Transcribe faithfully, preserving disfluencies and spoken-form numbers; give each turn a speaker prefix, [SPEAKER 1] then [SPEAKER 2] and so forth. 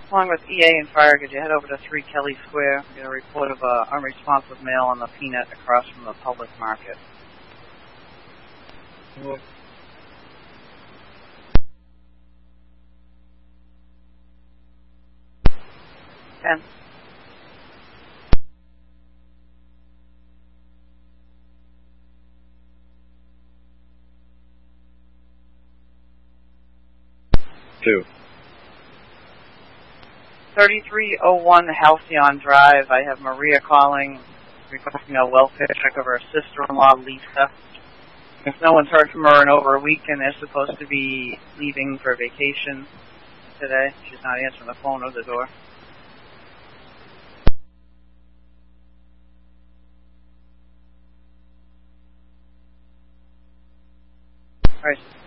[SPEAKER 1] Along with E A and fire, could you head over to three Kelly Square, get a report of uh, unresponsive mail on the Peanut across from the public market. Ten.
[SPEAKER 2] Two.
[SPEAKER 1] thirty-three oh one Halcyon Drive. I have Maria calling, requesting a welfare check of her sister-in-law, Lisa. If no one's heard from her in over a week, and they're supposed to be leaving for vacation today, she's not answering the phone or the door. All right.